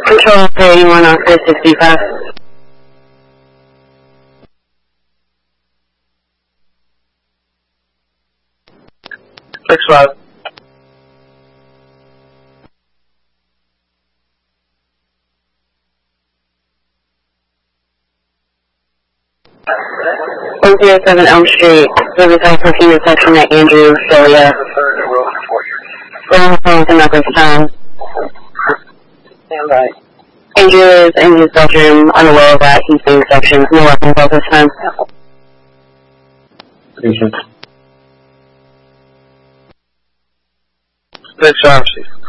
Control 81 on 365. Six five. One 07 Elm Street, service parking reception at Andrew Celia. From at this time. Stand by. Andrew is in his bedroom, unaware that he's being sectioned. No weapons at this time. Patient. 6 5.